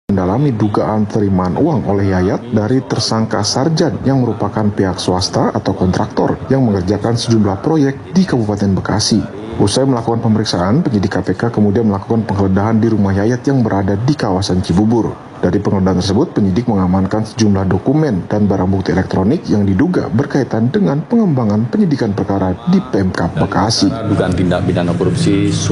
mendalami dugaan penerimaan uang oleh Yayat dari tersangka Sarjan yang merupakan pihak swasta atau kontraktor yang mengerjakan sejumlah proyek di Kabupaten Bekasi. Usai melakukan pemeriksaan, penyidik KPK kemudian melakukan penggeledahan di rumah Yayat yang berada di kawasan Cibubur. Dari penggeledahan tersebut, penyidik mengamankan sejumlah dokumen dan barang bukti elektronik yang diduga berkaitan dengan pengembangan penyidikan perkara di Pemkab Bekasi. Dugaan tindak pidana korupsi